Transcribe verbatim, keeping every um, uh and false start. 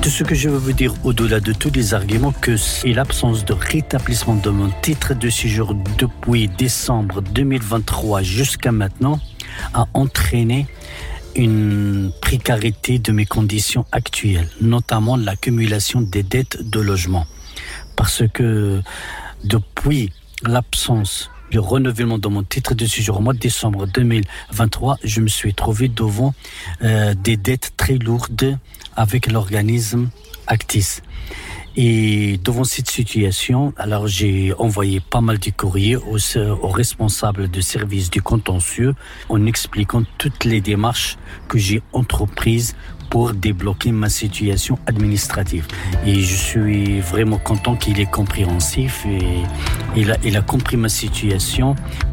Tout ce que je veux vous dire au-delà de tous les arguments, que c'est l'absence de rétablissement de mon titre de séjour depuis décembre deux mille vingt-trois jusqu'à maintenant a entraîné une précarité de mes conditions actuelles, notamment l'accumulation des dettes de logement. Parce que depuis l'absence du renouvellement de mon titre de séjour au mois de décembre deux mille vingt-trois, je me suis trouvé devant euh, des dettes très lourdes avec l'organisme Actis. Et devant cette situation, alors j'ai envoyé pas mal de courriers aux, aux responsables de service du contentieux en expliquant toutes les démarches que j'ai entreprises pour débloquer ma situation administrative. Et je suis vraiment content qu'il est compréhensif et il a, il a compris ma situation